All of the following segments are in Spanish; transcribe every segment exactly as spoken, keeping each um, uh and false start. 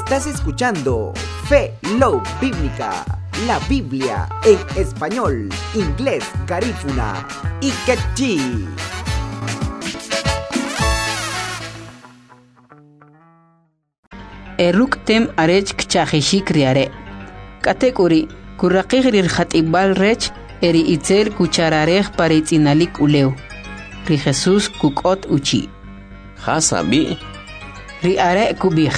Estás escuchando Fe Love Bíblica, la Biblia en español, inglés, garífuna y quechí. Eruk tem arech kchahishik riare. Katekuri kuraqig rirhatibal rech eri itzel kuchararej paritzinalik uleu. Ri Jesús kukot uchi. Hasabi. Ri are kubij.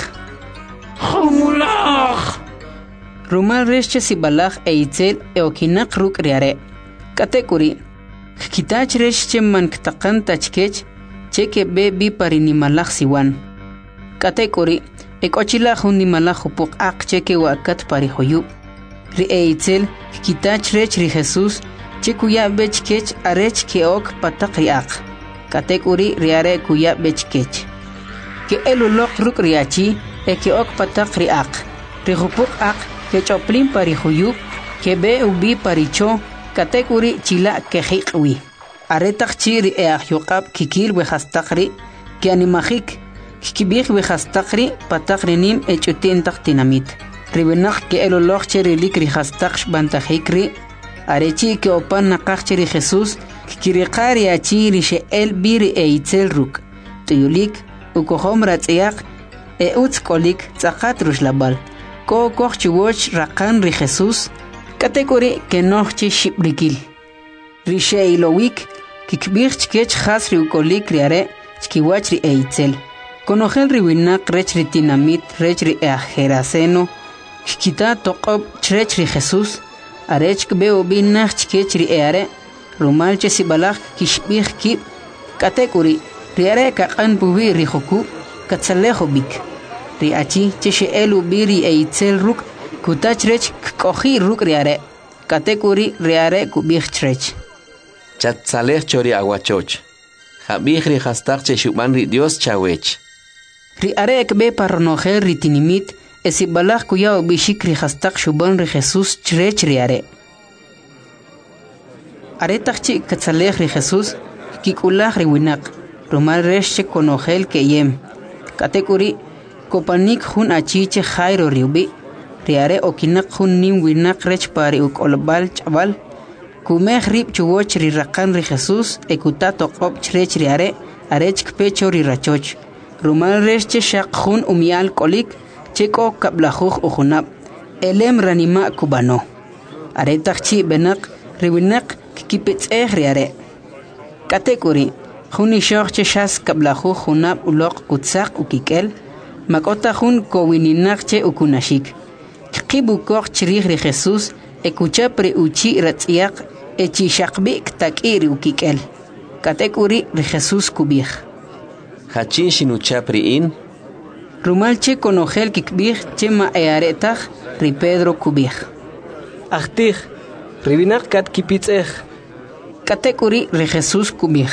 Hamulach. Rumal reche sibalach e itzel eokinak ruk riare. Katekuri kitach reche man ktakan tachkech cheke be bi parinimalach siwan. Katekuri ekochila hundi malach upuk ak cheke wakat parihoyu. Ri e itzel kitach rech ri Jesús chekuya bechkech arech keok patak riak. Katekuri riare kuya bechkech. Ke elulok ruk riachi e keok patak riak. Ri hupuk ak ke choplin parihoyu ke be ubi paricho katekuri chila ke hikwi. Aretak chi ri e ahyokab kikil wehastakri ke animahik kikibih wehastakri patak rinim e chutin tak tinamit. Ribenak ke elulok cherilik ri hastaksh bantahikri arechi ke opan nakachiri Jesús kikiriqari achi rishe el biri e itzel ruk tuyulik ukohom ratziak e utskolik tzakat rushlabal ko kochchiwoch rakan ri Jesús katekuri ke nochchi shibrikil rishe ilowik kikbich chkech khas ri ukolik riare chkiwach ri e itzel konogel riwinak rech ri tinamit rech ri e ajeraseno kikita toqob chrech ri Jesús arech kbeo binach chkechri eare rumal che sibalach kishbih kib katekuri riare kaqan buwi rihoku katsaleho bik riachi che elu biri e itzel ruk kutachrech kohi ruk riare katekuri riare kubih chrech Chatsalech chori aguachoch habih ri hastak che shuban ri Dios chawech riare kbe parnojer ritinimit esibalach kuyao bishik ri hastak shuban ri Jesús chrech riare aretachchi katsalech ri Jesús kikulach ri winak rumal resche konogel keyem katekuri kopanik hun achiche jairo riubi riare okinak hun nim winak rech pari ukolbal chaval kumeh rib chuwoch ri rakan ri Jesús ekutato qop chrech riare arech kpecho ri rachoch rumal resche shaq hun umial kolik cheko kablajuj ujunab elem ranima kubano aretachchi benak riwinak kipetseh riare katekuri juni shoche shas kablajuj junab ulok kutsak ukikel makota jun kowininache ukunashik kibukok chrij ri Jesús ekuchapre uchi ratziak echi shaqbi takiri ukikel katekuri ri Jesús kubij hachin shinuchapri in rumalche konogel kikbij chema earetach ri Pedro kubij achtij ribinak kat kipitzej katekuri ri Jesús kubij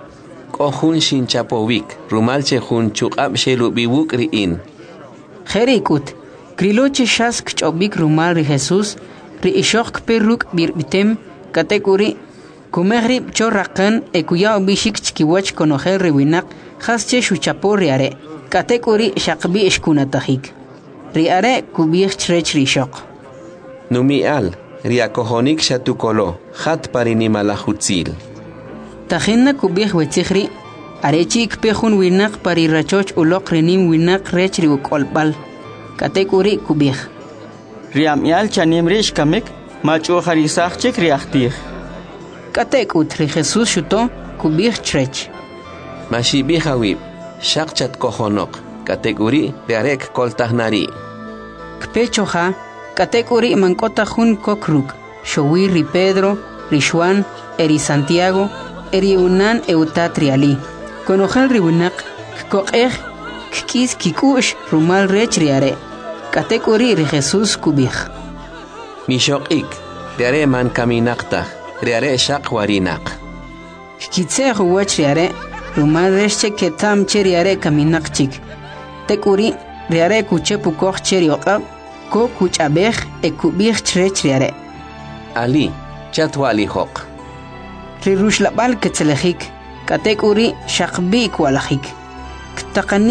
kohun shinchapovik rumalche jun chuqab shelubibuk ri in jerikut kriloche shas kchobik rumal ri Jesús ri ishok perruk birbitem katekuri kumehri chorrakan ekuya bishik chkiwach konogel ribinak hasche shuchapo riare katekuri shaqbi ishkunatahik riare kubij chrech rishok numial riakohonik shatukolo hat parinimalahutzil tajinna kubij wetzihri arechi ikpejun winak parirachoch ulok renim winak rech ri ukolbal katekuri kubij riamial chanim rish kamek machu harisach chek riachtij katekut ri Jesús shuto kubij chrech mashibi hawib shaqchat kohonok katekuri riarek koltahnari kpechoja katekuri mankota jun kokruk showi ri Pedro ri Juan eri Santiago eri unan eutatriali konojal ri winak kokej kis kikush rumal rech riare katekuri ri Jesús kubij mishokik riare man kaminakta riare shaq warinak kitse huwach riare rumal resche ketam cheriare kaminakchik tekuri riare kuche pukoj cherioqab ko kuchabej ekubij chrech riare ali chatwali hoq ri rushlabal ketzelejik katekuri shaqbi kwalajik ktaqani